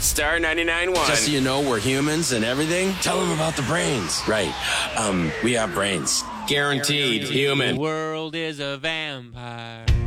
Star 99.1. Just so you know, we're humans and everything. Tell them about the brains. Right. We have brains. Guaranteed human. The world is a vampire.